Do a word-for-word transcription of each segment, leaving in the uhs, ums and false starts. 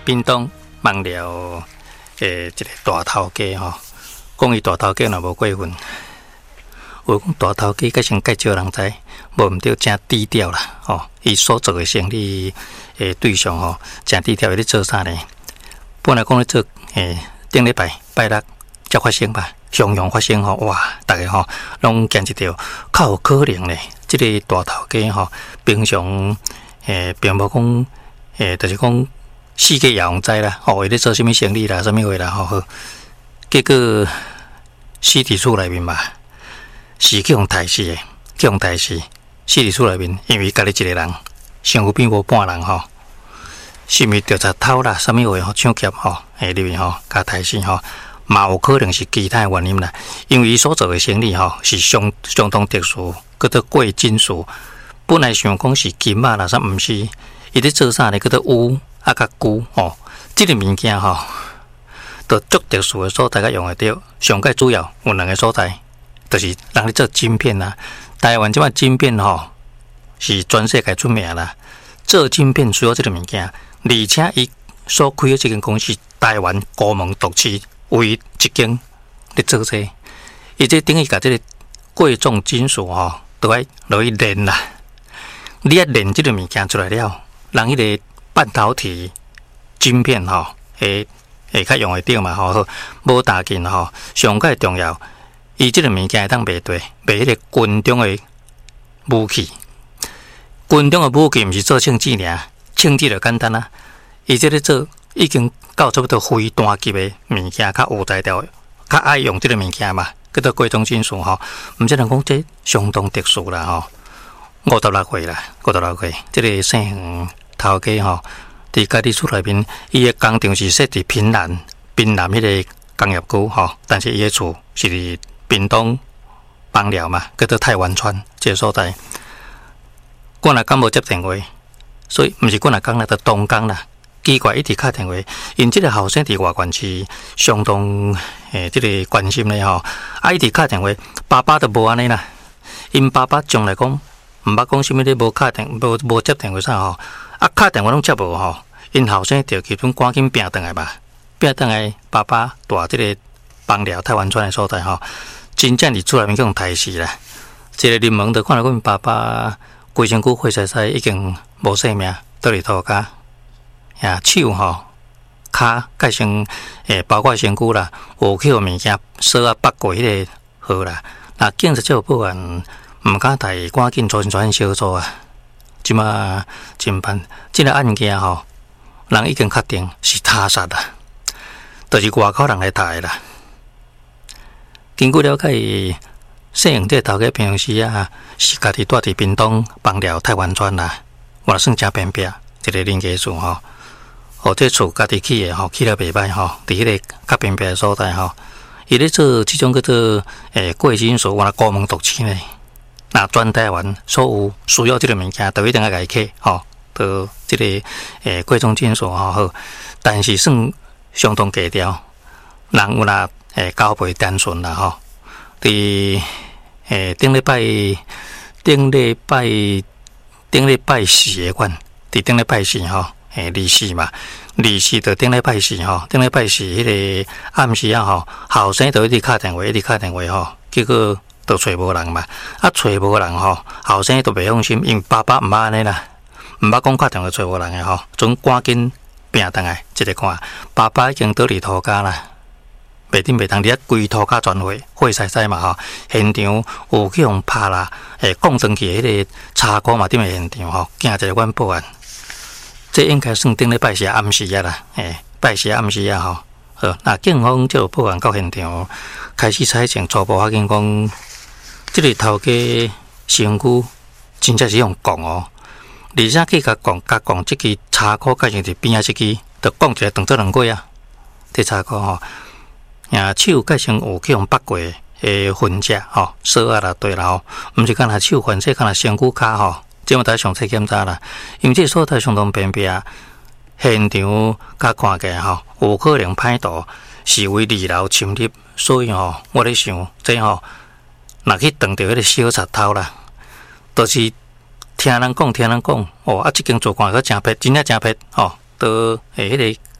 屏东望了诶，一个大头家吼，讲伊大头家若无过分，有讲大头家较先介少人知，无毋对，真低调啦吼。伊所做诶生意诶对象吼，真低调，伊咧做啥呢？本来讲咧做诶，顶礼拜拜六才发生吧，常常发生吼，哇，逐个吼拢惊一条，较有可能咧，即、這个大头家吼，平常诶并无讲诶，就是讲。世界也用知啦，哦，伊咧做啥物生意啦，啥物话啦，吼、哦，结果尸体厝内面嘛，是去用抬死的，去用抬死。尸体厝内面，因为家己一个人，身躯边无半人吼，是毋是调查偷啦，啥物话吼，抢劫吼，诶，里面吼，甲抬死吼，嘛有可能是其他原因啦。因为伊所做的生意吼，是相相当特殊，叫做贵金属。本来想讲是金啊啦，啥毋是，伊咧做啥呢？叫做钨。啊，较旧吼，即、這个物件吼，都足特殊的所在，甲用会着。上界主要有两个所在，就是人咧做晶片啦。台湾即摆晶片吼是全世界出名啦。做晶片需要即个物件，而且伊所开的即间公司，台湾高门独持，唯一一间咧做这個。伊这等于甲即个贵重金属吼，都爱落去炼啦。你一炼即个物件出来了，人迄、那个。半导体晶片吼，会会较用会着嘛吼，无大件吼，上界重要。伊即个物件会当卖对，卖迄个军中的武器。军中的武器毋是做枪支尔，枪支就简单啦。伊即个做已经到差不多飞弹级的物件，较有才调，较爱用即个物件嘛，叫做贵重金属吼。毋只能讲这相当特殊啦吼。五十六岁啦，五十六岁，即、這個姓头家吼，伫家己厝内面，伊诶工厂是设伫平南，平南迄个工业区吼，但是伊诶厝是伫屏东邦寮嘛，叫做太湾川这个所在。我若敢无接电话，所以毋是我若讲啦，就东港啦。奇怪，一直敲电话，因即个后生伫外县市相当诶，即、這个关心咧吼，啊，一直敲电话，爸爸都无安尼啦，因爸爸从来讲毋捌讲啥物咧，无敲电，无无接电话啥吼。啊，敲电话拢接无吼，因后生着基本赶紧拼转来吧，拼转来爸爸住即个邦寮太湾村的所在吼，真正伫厝内面去用抬死啦。一个入门就看到阮爸爸规身躯血洗洗，已经无生命，倒伫涂骹，呀手吼、骹、甲身诶，包括身躯啦，有去互物件锁啊绑过迄个号啦。那警察就保安毋敢带，赶紧传传小组啊。即马侦办即个案件吼，人已经确定是他杀啦，就是外口人来杀的啦。经过了解，姓杨这头家平时啊是家己住伫屏东邦寮太湾村啦，我算真偏僻一个邻家厝吼，哦，这厝家己起的吼，起了袂歹吼，伫迄个较偏僻的所在吼，伊咧做即种叫做诶贵金属，我高门独起呢。那全台湾所有需要这个物件，都一定要来客吼，都这个诶贵重金属吼好，但是算相当低调，人有啦诶交配单纯啦吼。伫诶顶礼拜顶礼拜顶礼拜四诶款，伫顶礼拜四吼，诶二四嘛，二四到顶礼拜四吼，顶礼拜四迄个暗时啊吼，后生都一直敲电话，一直敲电话吼，结果。都找无人嘛，啊找无人吼，后生都袂放心，因为爸爸毋捌安尼啦，毋捌讲敲电话找无人诶吼，总赶紧拼倒来，一个看，爸爸已经倒伫涂骹啦，袂顶袂当，伫遐规涂骹全血，血洗洗嘛吼，现场有去用拍啦，诶，讲登去迄个查锅嘛，顶诶现场吼，惊一个阮保安，这应该算顶咧拜四暗时啊啦，诶，拜四暗时啊吼，好，那警方就保安到现场开始采证，初步发现讲。这个头家身躯真正是用讲哦，而且去甲讲甲讲，这支叉箍甲像是边啊，这支就讲起来当做两过啊。这叉箍吼，呀手甲像有去用绑过诶痕迹吼，锁啊啦对啦吼，毋是干那手痕迹，干那身躯骹吼，这么大详细检查啦。因为这所在相当偏僻，现场甲看起来吼，有可能歹徒是为二楼侵入，所以吼，我咧想这吼。若去撞到迄个小贼头啦，都、就是听人讲，听人讲，哦，啊，即间做官个真撇，真正真撇，哦，都诶，迄、那个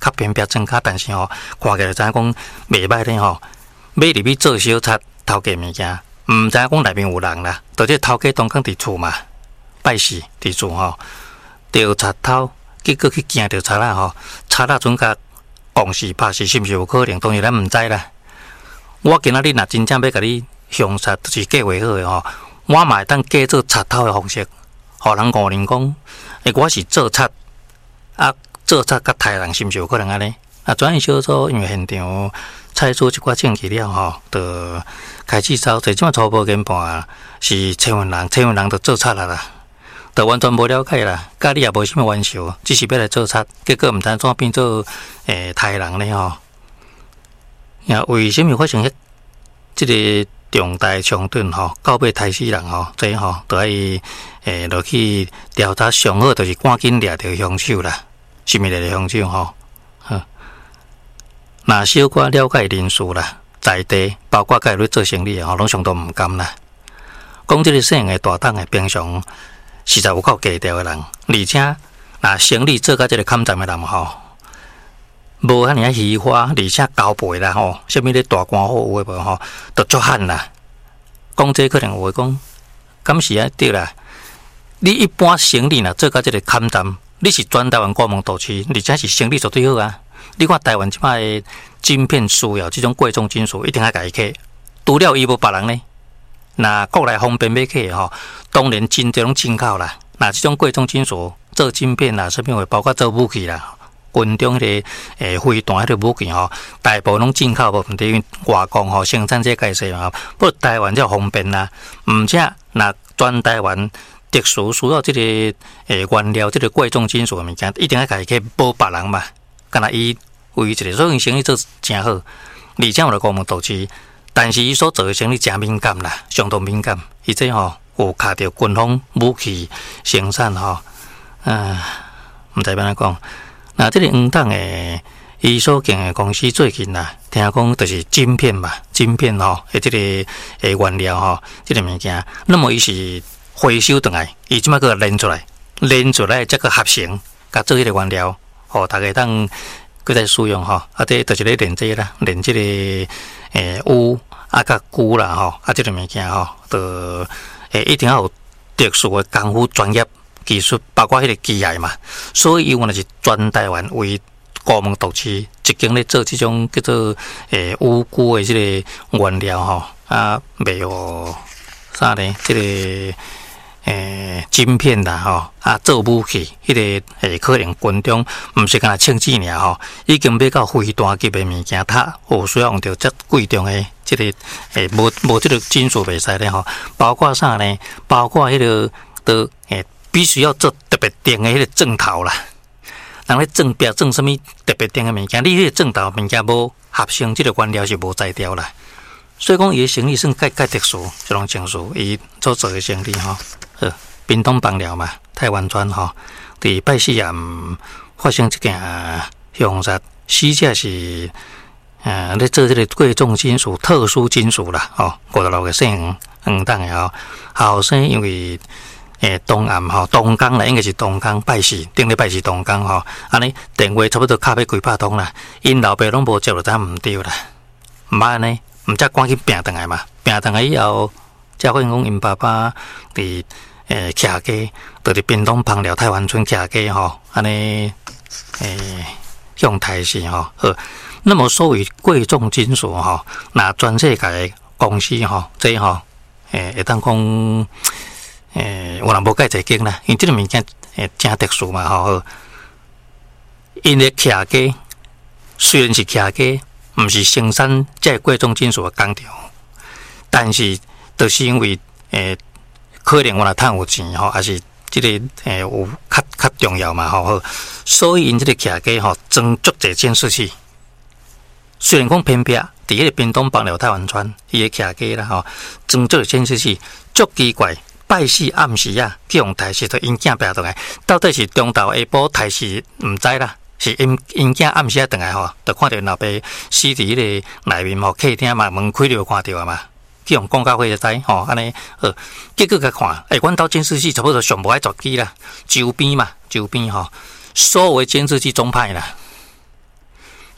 较偏僻庄卡，但是吼、哦，看起来知影讲袂歹咧吼，买入去做小菜偷价物件，毋知影讲内面有人啦，到这偷家当讲伫厝嘛，拜四伫厝吼，着贼偷，结果去惊着贼啦吼，贼啦准甲讲是拍是，是毋是有可能？当然咱毋知啦。我今仔日若真正要甲你凶杀，就是计划好诶吼，我嘛会当假做贼偷诶方式，互人误认讲，诶，我是做贼啊，做贼甲杀人是毋是有可能安尼？啊，转移小组因为现场采取一寡证据了吼，就开始搜查，即马初步研判是千万人，千万人就做贼啦啦，就完全无了解啦，甲你也无啥物冤仇，只是要来做贼，结果毋知怎变做诶杀人咧吼。呀，为什么发生迄即个重大冲突吼，到尾杀死人吼，这吼都爱诶落去调查，上好就是赶紧抓着凶手啦，是毋是抓着凶手吼？呵，若小可了解人事啦，在地包括甲伊咧做生意吼，拢上都毋甘啦。讲即个姓诶大档诶，平常实在有够低调诶人，而且若生意做甲即个坎站诶人吼。无遐尔啊虚华，而且交配啦吼，啥物咧大官好有诶无吼，都足罕啦。讲这可能有诶讲，敢是啊对啦。你一般生意若做到即个坎站，你是全台湾国门都市，而且是生意绝对好啊。你看台湾即摆诶晶片需要即种贵重金属，一定爱家己刻。除了伊无别人呢，那国内方便买刻吼，当然真侪拢进口啦。那即种贵重金属做晶片啦，啥物会包括做武器啦。军中迄个诶飞弹迄个武器吼，大部拢进口无问题，因为外国吼生产这介绍吼，不过台湾才方便啦。毋且若全台湾特殊需要即个诶原料，即个贵重金属诶物件，一定要家己去无别人嘛。干那伊为一个所以生意做诚好，而且有来国门投资，但是伊所做诶生意诚敏感啦，相当敏感。伊这吼有卡着军方武器生产吼，啊，毋知要安怎讲。那这个黄党诶，伊所经诶公司最近啦，听讲就是晶片嘛，晶片吼，诶，这个诶原料吼，这个物件，那么伊是回收倒来，伊即摆个炼出来，炼出来则个合成，甲做迄个原料，吼，大家当搁再使用吼，啊，这就是咧炼这啦，炼这个诶钨啊，甲钴啦吼，啊，这个物件吼，就诶一定要有特殊诶功夫专业。技术包括迄个机械嘛，所以伊原来是全台湾为高门独市，一间咧做即种叫做诶钨钴诶即个原料吼，啊，卖互啥呢？即、这个诶晶片啦吼，啊做武器，迄、那个诶可能军中毋是干那枪支尔吼，已经买到飞弹级诶物件，它有需要用到遮贵重诶即、这个诶无无即个金属袂使咧吼，包括啥呢？包括迄、那个的诶。必须要做特别电的迄个证头啦，人咧证标证什么特别电的物件，你迄个证头物件无合成，即个原料是无在掉啦。所以讲，伊的生意算介介特殊，这种情绪，伊所做的生意吼，呃，屏东邦寮嘛，台湾村吼，伫拜四夜发生一件凶杀，死者是呃咧做即个贵重金属、特殊金属啦，吼，五十六个姓黄黄党的吼，后生因为。诶，东暗吼，东港啦，应该是东港拜四，顶礼拜是东港吼，安尼电话差不多卡要几百通啦，因老爸拢无接就知毋对啦，毋捌安尼，毋则赶紧拼倒来嘛，拼倒来以后，才发现讲因爸爸伫诶徛家，就伫屏东邦寮台湾村徛家吼，安尼诶向台市吼，好，那么所谓贵重金属吼，那全世界公司吼，这吼诶会当讲。诶，有人无介侪经啦，因即个物件诶真特殊嘛吼。因咧徛家虽然是徛家，毋是生产这贵重金属诶工厂，但是就是因为诶，可能我若趁有钱吼，还是即个诶有较较重要嘛吼，所以因即个徛家吼装足侪监视器。虽然讲偏僻，伫迄个屏东邦寮台湾村，伊诶徛家啦吼，装足监视器，足奇怪。拜四暗时啊，去用台视，就因囝爬倒来，到底是中昼下晡台视毋知啦，是因因囝暗时啊倒来吼，就看到老爸死伫迄个内面吼，客厅嘛门开了看到啊嘛，去用广告会就知吼，安尼呃，结果甲看，诶、欸，阮兜监视器差不多上无爱十支啦，周边嘛，周边吼，所有的监视器总歹啦，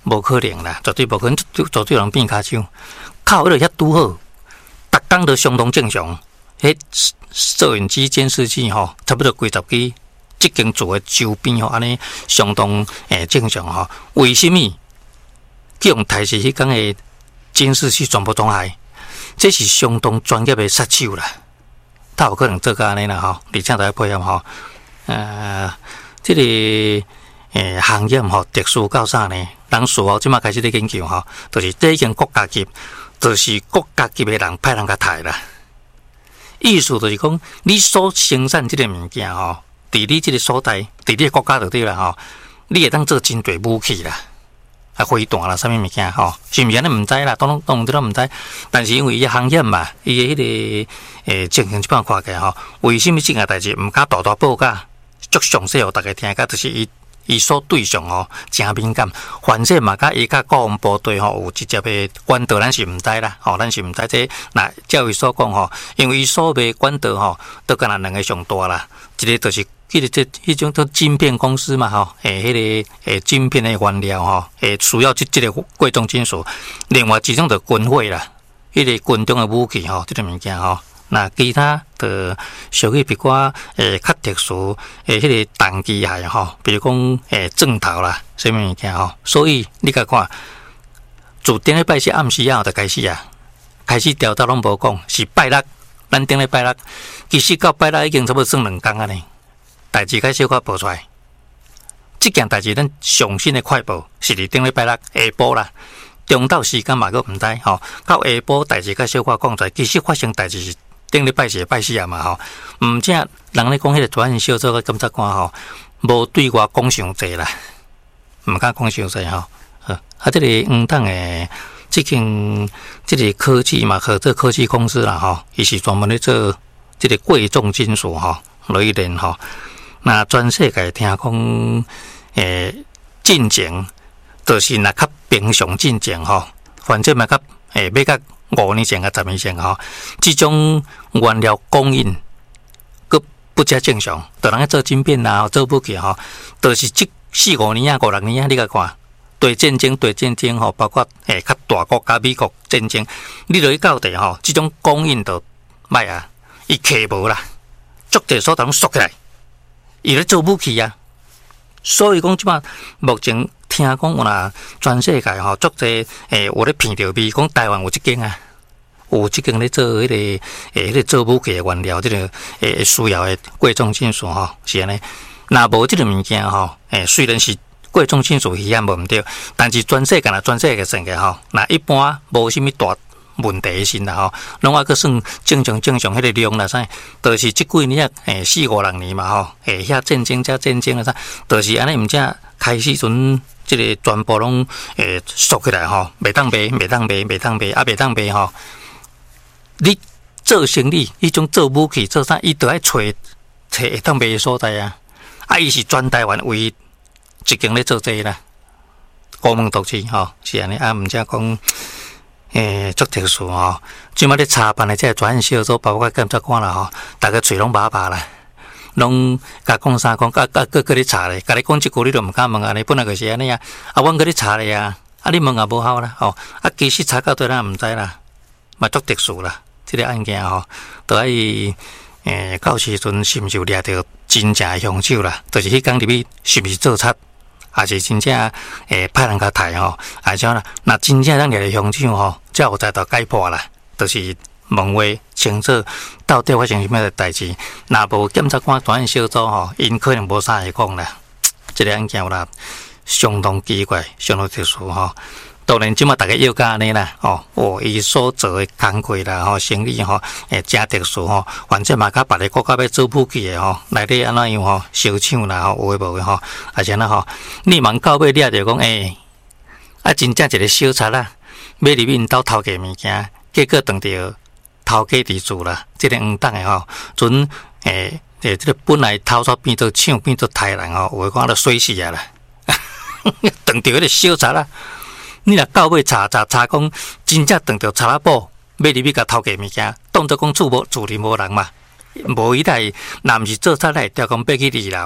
无可能啦，绝对无可能，绝对人变骹手，靠迄个遐拄好，逐工都相当正常。迄摄影机、监视器吼，差不多几十支，即间做诶周边吼，安尼相当诶正常吼。为什么去用台视迄间诶监视器全部撞害？这是相当专业诶杀手啦，他有可能做到安尼啦吼，而且都要配合吼。呃，这个诶行业吼特殊到啥呢？人事后即马开始咧研究吼，就是这已经国家级，就是国家级诶人派人甲杀啦。意思就是讲，你所生产这个物件吼，伫你这个所在，伫你国家就对啦吼，你会当做真大武器啦，啊飞弹啦，啥物物件吼，是毋是安尼毋知啦，当当都毋知。但是因为伊行业嘛，伊诶迄个诶情形即摆看起来吼，为什么这件代志毋敢大大报价，足详细互大家听，甲就是伊伊所对象吼真敏感，反正嘛甲伊甲国防部队吼有直接诶管道，咱是毋知啦，吼，咱是毋知这那照伊所讲吼，因为伊所卖管道吼，都干那两个上大啦，一个就是迄个这迄种都晶片公司嘛吼，诶，迄个诶晶片诶原料吼，诶需要即即个贵重金属，另外一种就军火啦，迄个军中诶武器吼，即个物件吼。那其他的属于比较诶较特殊诶，迄个弹机械吼，比如讲诶钻头啦，什么物件吼，所以你甲看，自顶礼拜四暗时啊就开始啊，开始调到拢无讲，是拜六，咱顶礼拜六，其实到拜六已经差不多算两工啊呢，代志开小可报出来，即件代志咱上新的快报是伫顶礼拜六下晡啦。中昼时间嘛，佫毋知吼，到下晡代志较小可讲出来，其实发生代志是。顶礼拜四拜四啊嘛吼，毋正人咧讲迄个专案小组，我感觉看吼，无对我讲伤济啦，毋敢讲伤济吼。啊，即、这个黄党诶，即间即个科技嘛，合作科技公司啦吼，伊是专门咧做即个贵重金属吼，雷电吼。那全世界听讲诶，进前就是若较平常进前吼，反正嘛较诶要甲。五年前啊，十年前吼，这种原料供应，佫不遮正常。就人做晶片啦，做武器吼，都是即四五年啊，五六年啊，你甲看，对战争、对战争吼，包括诶较大国家美国战争，你落去到地吼，这种供应就歹啊，伊客无啦，足侪所在拢缩起来，伊咧做武器啊，所以讲即摆目前。听讲有啦，全世界吼足侪诶，有咧闻到味，讲台湾有一间啊，有一间咧做迄、那个诶，迄、那个做武器诶原料，即、这个诶需要诶贵重金属吼，是安尼。若无即个物件吼，诶，虽然是贵重金属稀罕无毋对，但是全世界啦，全世界算个吼，那一般无啥物大问题先啦吼，拢还佫算正常正常迄个量啦，啥，都、就是即几年啊，诶四五六年嘛吼，诶遐战争加战争啊啥，都、就是安尼毋正开始阵。即个全部拢诶缩起来吼，袂当卖，袂当卖，袂当卖，啊袂当卖吼。你做生意，迄种做武器做啥，伊都爱找找会当卖诶所在啊。啊，伊是全台湾唯一一间咧做这个啦，高门独起吼，是安尼啊，毋则讲诶足特殊吼。即摆咧查办诶，即个专案小组，包括检察官啦吼，逐个嘴拢麻麻啦。拢甲讲啥讲，甲甲搁搁咧查咧，甲你讲即句你都毋敢问安尼，本来就是安尼啊。啊，阮搁咧查咧啊，啊你问也无效啦，吼。啊，其实查到对咱毋知啦，嘛足特殊啦。即、這個案件吼，都爱诶，到时阵是毋是有掠着真正诶凶手啦？就是迄工入去是毋是做贼，还是真正诶派人甲杀吼？还是啦，若真正咱掠着凶手吼，才有才到解破啦，就是。问话清楚，到底发生什么的代志？若无检察官专案小组吼，因可能无啥会讲啦。这个案件有啦，相当奇怪，相当特殊吼。当然，即马大家要甲安尼啦，吼，哦，伊所做的工课啦，吼，生意吼，诶，真特殊吼。反正嘛，甲别个国家要做武器的吼，内底安怎样吼，烧抢啦，吼，有诶无诶吼，而且呢吼，你问到尾，你也着讲，诶，啊，真正一个小贼啦，要入去因兜偷个物件，结果当着。偷家伫厝啦，即、這个黄党诶吼，阵诶诶，即、這个本来偷煞变做抢，变做杀人吼，有诶讲都衰死啊啦，当着迄个小贼啦，你若到尾查查查讲，真正当着查拉布，要入去甲偷家物件，当作讲厝无厝里无人嘛，无伊来，若毋是做贼来，调讲爬去二楼，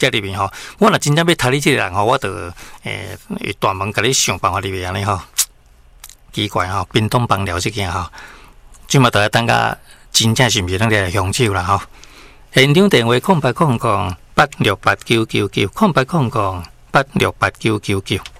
接入面吼，我若真正要读你这个人吼，我就诶大门甲你想办法入去安尼吼，奇怪吼，冰冻帮了这件吼，即马都要等甲真正是毋是咱来凶手啦吼。现场电话空八空空八六八九九九空八空空八六八九九九。